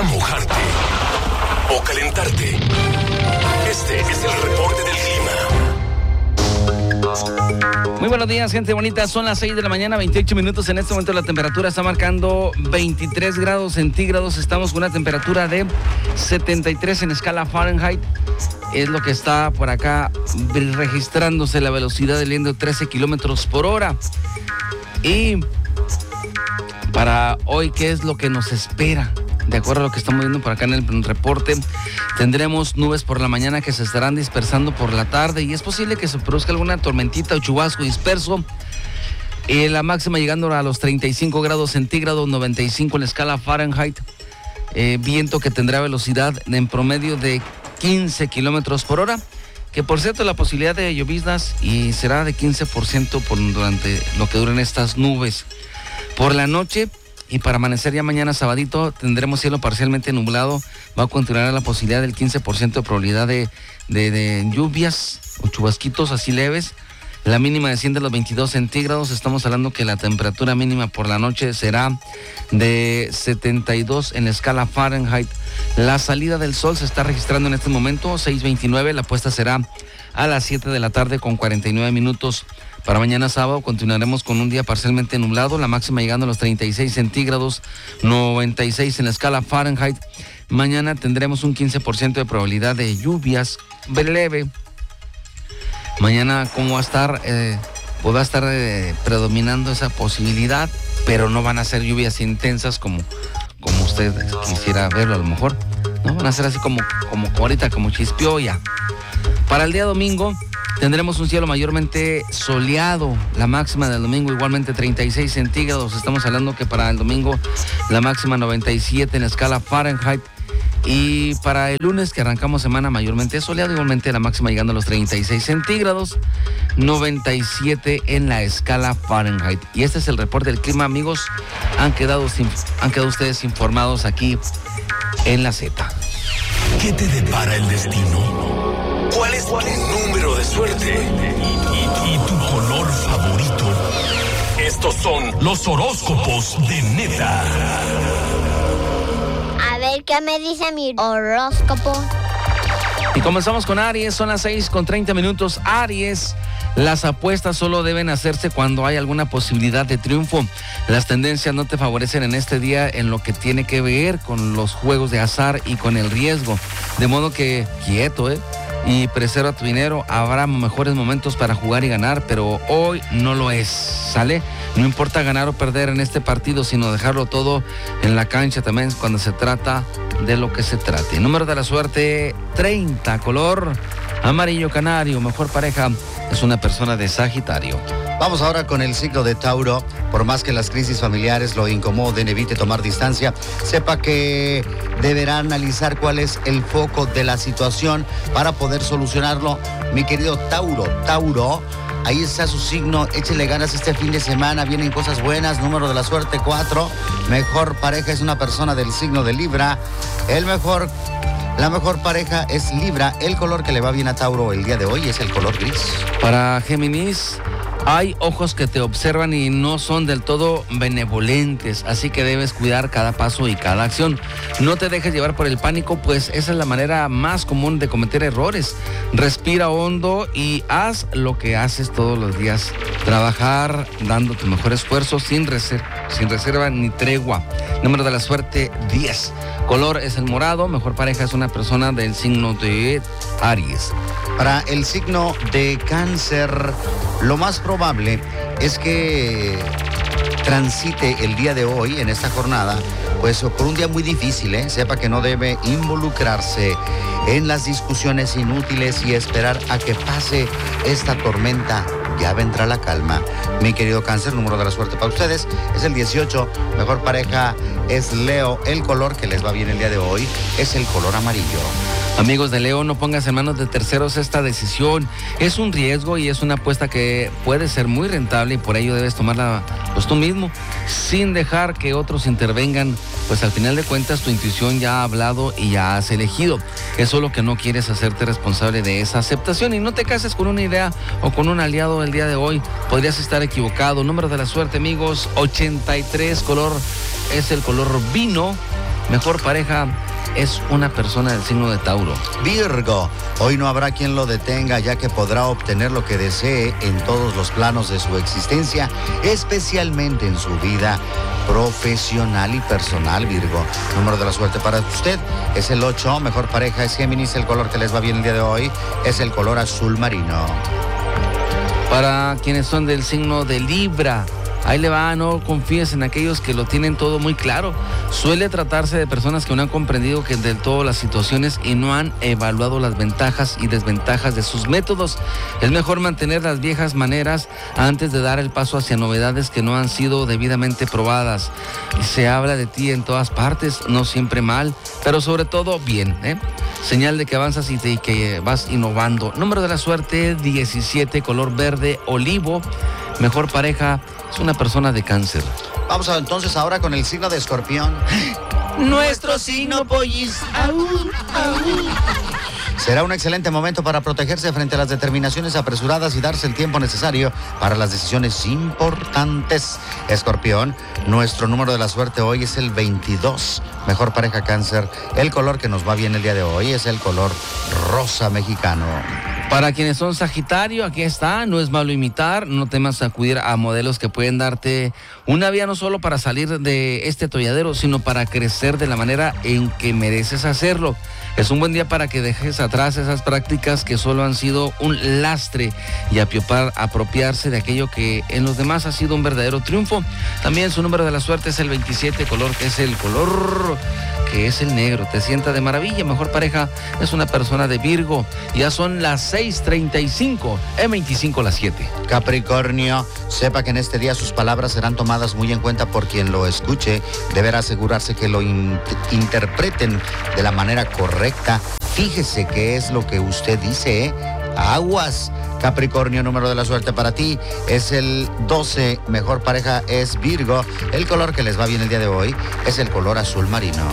mojarte o calentarte. Este es el reporte del clima. Muy buenos días, gente bonita. Son las 6 de la mañana, 28 minutos. En este momento la temperatura está marcando 23 grados centígrados. Estamos con una temperatura de 73 en escala Fahrenheit. Es lo que está por acá registrándose la velocidad del viento, 13 kilómetros por hora. Y para hoy, ¿qué es lo que nos espera? De acuerdo a lo que estamos viendo por acá en el reporte, tendremos nubes por la mañana que se estarán dispersando por la tarde y es posible que se produzca alguna tormentita o chubasco disperso. La máxima llegando a los 35 grados centígrados, 95 en la escala Fahrenheit. Viento que tendrá velocidad en promedio de 15 kilómetros por hora. Que por cierto, la posibilidad de lloviznas y será de 15% durante lo que duren estas nubes. Por la noche y para amanecer ya mañana sabadito tendremos cielo parcialmente nublado. Va a continuar la posibilidad del 15% de probabilidad de lluvias o chubasquitos así leves. La mínima desciende a los 22 centígrados. Estamos hablando que la temperatura mínima por la noche será de 72 en la escala Fahrenheit. La salida del sol se está registrando en este momento, 6:29. La puesta será a las 7 de la tarde con 49 minutos. Para mañana sábado continuaremos con un día parcialmente nublado, la máxima llegando a los 36 centígrados, 96 en la escala Fahrenheit. Mañana tendremos un 15% de probabilidad de lluvias leve. Mañana, ¿cómo va a estar? Pues va a estar predominando esa posibilidad, pero no van a ser lluvias intensas como usted quisiera verlo a lo mejor. No van a ser así como ahorita, como chispeó ya. Para el día domingo tendremos un cielo mayormente soleado. La máxima del domingo igualmente 36 centígrados. Estamos hablando que para el domingo la máxima 97 en la escala Fahrenheit. Y para el lunes que arrancamos semana mayormente soleado, igualmente la máxima llegando a los 36 centígrados, 97 en la escala Fahrenheit. Y este es el reporte del clima, amigos. Han quedado ustedes informados aquí en la Z. ¿Qué te depara el destino? ¿Cuál es tu número de suerte? ¿Y tu color favorito? Estos son los horóscopos de Neta. A ver qué me dice mi horóscopo. Y comenzamos con Aries, son las 6:30 minutos. Aries, las apuestas solo deben hacerse cuando hay alguna posibilidad de triunfo. Las tendencias no te favorecen en este día en lo que tiene que ver con los juegos de azar y con el riesgo. De modo que quieto, y preserva tu dinero. Habrá mejores momentos para jugar y ganar, pero hoy no lo es, ¿sale? No importa ganar o perder en este partido, sino dejarlo todo en la cancha también cuando se trata de lo que se trate. Número de la suerte 30, color amarillo canario. Mejor pareja es una persona de Sagitario. Vamos ahora con el signo de Tauro. Por más que las crisis familiares lo incomoden, evite tomar distancia. Sepa que deberá analizar cuál es el foco de la situación para poder solucionarlo. Mi querido Tauro, ahí está su signo. Échele ganas este fin de semana. Vienen cosas buenas. Número de la suerte 4. Mejor pareja es una persona del signo de Libra. La mejor pareja es Libra. El color que le va bien a Tauro el día de hoy es el color gris. Para Géminis, hay ojos que te observan y no son del todo benevolentes, así que debes cuidar cada paso y cada acción. No te dejes llevar por el pánico, pues esa es la manera más común de cometer errores. Respira hondo y haz lo que haces todos los días. Trabajar dando tu mejor esfuerzo sin reserva ni tregua. Número de la suerte 10. Color es el morado. Mejor pareja es una persona del signo de Aries. Para el signo de Cáncer, lo más probable es que transite el día de hoy, en esta jornada, pues por un día muy difícil, Sepa que no debe involucrarse en las discusiones inútiles y esperar a que pase esta tormenta. Ya vendrá la calma. Mi querido Cáncer, número de la suerte para ustedes es el 18. Mejor pareja es Leo. El color que les va bien el día de hoy es el color amarillo. Amigos de Leo, no pongas en manos de terceros esta decisión. Es un riesgo y es una apuesta que puede ser muy rentable y por ello debes tomarla pues tú mismo, sin dejar que otros intervengan. Pues al final de cuentas tu intuición ya ha hablado y ya has elegido. Eso es lo que no quieres, hacerte responsable de esa aceptación. Y no te cases con una idea o con un aliado el día de hoy. Podrías estar equivocado. Número de la suerte, amigos, 83. Color es el color vino. Mejor pareja es una persona del signo de Tauro. Virgo, hoy no habrá quien lo detenga, ya que podrá obtener lo que desee en todos los planos de su existencia, especialmente en su vida profesional y personal, Virgo. Número de la suerte para usted es el 8. Mejor pareja es Géminis. El color que les va bien el día de hoy es el color azul marino. Para quienes son del signo de Libra, ahí le va, no confíes en aquellos que lo tienen todo muy claro. Suele tratarse de personas que no han comprendido del todo las situaciones y no han evaluado las ventajas y desventajas de sus métodos. Es mejor mantener las viejas maneras antes de dar el paso hacia novedades que no han sido debidamente probadas. Y se habla de ti en todas partes, no siempre mal, pero sobre todo bien, ¿eh? Señal de que avanzas y que vas innovando. Número de la suerte 17, color verde olivo. Mejor pareja es una persona de Cáncer. Vamos entonces ahora con el signo de Escorpión. Nuestro signo, pollis. Será un excelente momento para protegerse frente a las determinaciones apresuradas y darse el tiempo necesario para las decisiones importantes. Escorpión, nuestro número de la suerte hoy es el 22. Mejor pareja Cáncer. El color que nos va bien el día de hoy es el color rosa mexicano. Para quienes son Sagitario, aquí está, no es malo imitar, no temas acudir a modelos que pueden darte una vía no solo para salir de este atolladero, sino para crecer de la manera en que mereces hacerlo. Es un buen día para que dejes atrás esas prácticas que solo han sido un lastre y apropiarse de aquello que en los demás ha sido un verdadero triunfo. También su número de la suerte es el 27, color que es el color que es el negro. Te sienta de maravilla. Mejor pareja es una persona de Virgo. Ya son las 6:35, 25 las 7. Capricornio, sepa que en este día sus palabras serán tomadas muy en cuenta por quien lo escuche. Deberá asegurarse que lo interpreten de la manera correcta. Fíjese qué es lo que usted dice, ¿eh? Aguas. Capricornio, número de la suerte para ti es el 12. Mejor pareja es Virgo. El color que les va bien el día de hoy es el color azul marino.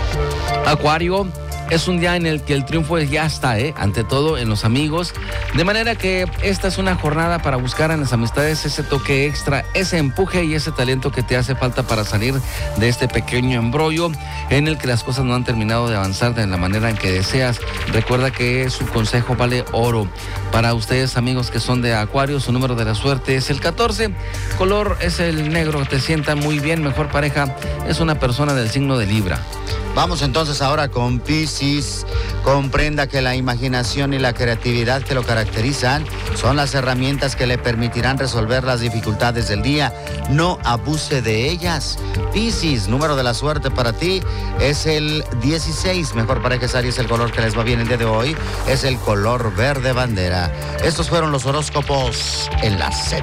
Acuario, es un día en el que el triunfo ya está, ante todo en los amigos, de manera que esta es una jornada para buscar en las amistades ese toque extra, ese empuje y ese talento que te hace falta para salir de este pequeño embrollo en el que las cosas no han terminado de avanzar de la manera en que deseas. Recuerda que su consejo vale oro. Para ustedes, amigos que son de Acuario, su número de la suerte es el 14, color es el negro, te sienta muy bien. Mejor pareja es una persona del signo de Libra. Vamos entonces ahora con Piscis. Comprenda que la imaginación y la creatividad que lo caracterizan son las herramientas que le permitirán resolver las dificultades del día. No abuse de ellas. Piscis, número de la suerte para ti es el 16. Mejor pareja es Aries. El color que les va bien el día de hoy es el color verde bandera. Estos fueron los horóscopos en la Z.